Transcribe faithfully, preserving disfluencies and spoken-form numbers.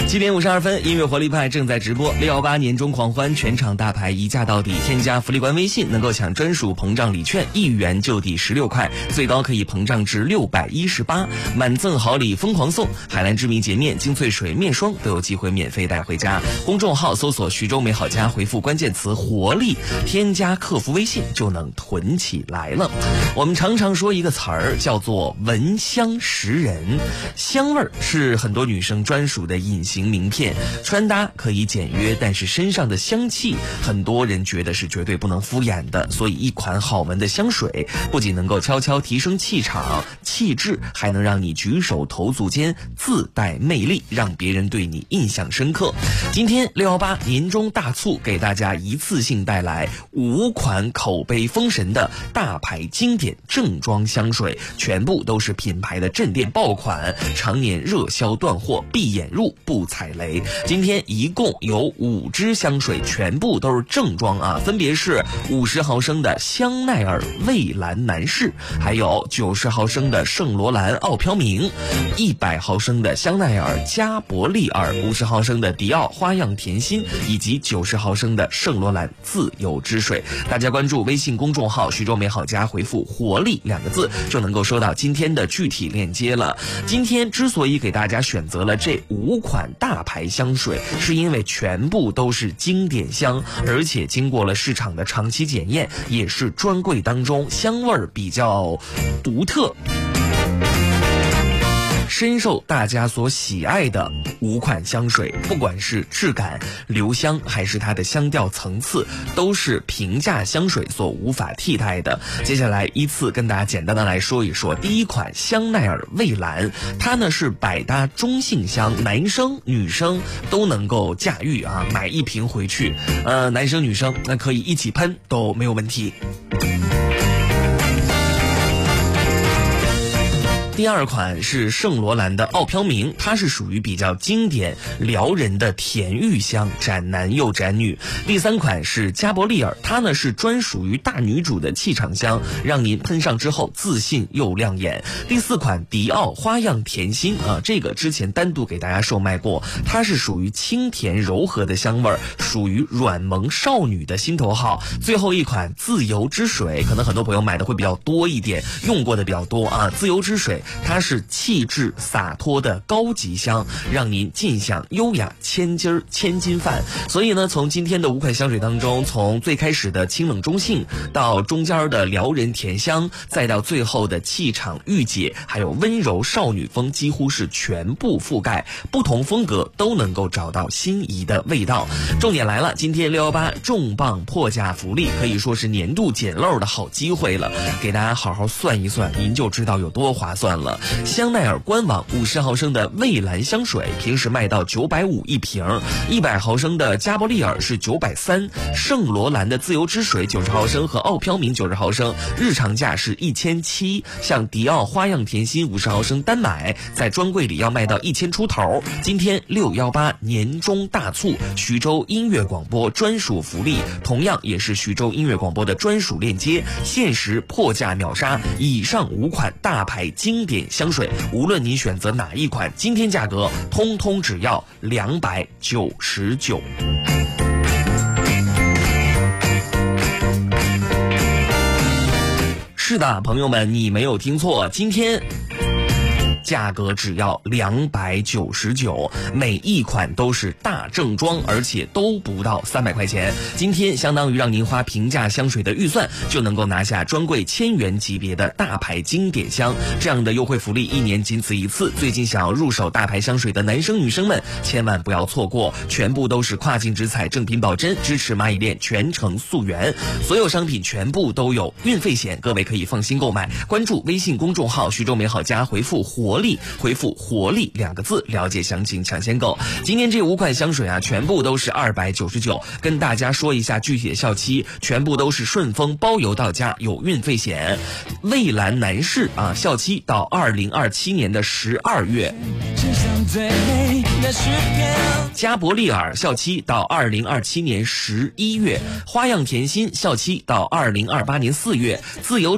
七点五十二分，音乐活力派正在直播。六幺八年终狂欢，全场大牌一价到底。添加福利官微信能够抢专属膨胀礼券，一元就抵十六块，最高可以膨胀至六百一十八，满赠好礼疯狂送。海蓝之谜洁面、精粹水面霜都有机会免费带回家。公众号搜索徐州美好家，回复关键词活力，添加客服微信就能囤起来了。我们常常说一个词儿叫做闻香识人，香味儿是很多女生专属的隐形名片。穿搭可以简约，但是身上的香气很多人觉得是绝对不能敷衍的，所以一款好闻的香水不仅能够悄悄提升气场气质，还能让你举手投足间自带魅力，让别人对你印象深刻。今天六一八年终大促，给大家一次性带来五款口碑封神的大牌经典正装香水，全部都是品牌的镇店爆款，常年热销断货，闭眼入不踩雷。今天一共有五支香水，全部都是正装啊，分别是五十毫升的香奈儿蔚蓝男士，还有九十毫升的圣罗兰奥飘明，一百毫升的香奈儿加伯利尔，五十毫升的迪奥花样甜心，以及九十毫升的圣罗兰自由之水。大家关注微信公众号徐州美好家，回复活力两个字就能够收到今天的具体链接了。今天之所以给大家选择了这五款大牌香水，是因为全部都是经典香，而且经过了市场的长期检验，也是专柜当中香味儿比较独特，深受大家所喜爱的五款香水，不管是质感、留香还是它的香调层次，都是平价香水所无法替代的。接下来依次跟大家简单的来说一说。第一款香奈儿蔚蓝，它呢是百搭中性香，男生女生都能够驾驭啊，买一瓶回去，呃，男生女生那可以一起喷都没有问题。第二款是圣罗兰的奥飘明，它是属于比较经典撩人的甜玉香，斩男又斩女。第三款是加伯利尔，它呢是专属于大女主的气场香，让您喷上之后自信又亮眼。第四款迪奥花样甜心啊，这个之前单独给大家售卖过，它是属于清甜柔和的香味儿，属于软萌少女的心头好。最后一款自由之水，可能很多朋友买的会比较多一点，用过的比较多啊。自由之水它是气质洒脱的高级香，让您尽享优雅千金千金饭。所以呢，从今天的五款香水当中，从最开始的清冷中性，到中间的撩人甜香，再到最后的气场御姐，还有温柔少女风，几乎是全部覆盖，不同风格都能够找到心仪的味道。重点来了，今天六一八重磅破价福利，可以说是年度捡漏的好机会了，给大家好好算一算，您就知道有多划算了。香奈儿官网五十毫升的蔚蓝香水，平时卖到九百五一瓶，一百毫升的加伯利尔是九百三，圣罗兰的自由之水九十毫升和奥飘明九十毫升，日常价是一千七。像迪奥花样甜心五十毫升单买，在专柜里要卖到一千出头。今天六一八年终大促，徐州音乐广播专属福利，同样也是徐州音乐广播的专属链接，限时破价秒杀以上五款大牌经典香水，无论您选择哪一款，今天价格通通只要两百九十九。是的，朋友们，你没有听错，今天价格只要两百九十九，每一款都是大正装，而且都不到三百块钱。今天相当于让您花平价香水的预算，就能够拿下专柜千元级别的大牌经典香。这样的优惠福利一年仅此一次，最近想要入手大牌香水的男生女生们千万不要错过，全部都是跨境直采，正品保真，支持蚂蚁链全程溯源，所有商品全部都有运费险，各位可以放心购买。关注微信公众号徐州美好家，回复活力，回复活力两个字，了解详情抢先购。今天这五款香水啊，全部都是二百九十九，跟大家说一下具体的效期，全部都是顺丰包邮到家，有运费险。蔚蓝男士啊，效期到二零二七年的十二月。加伯利尔效期到二零二七年十一月，花样甜心效期到二零二八年四月，自由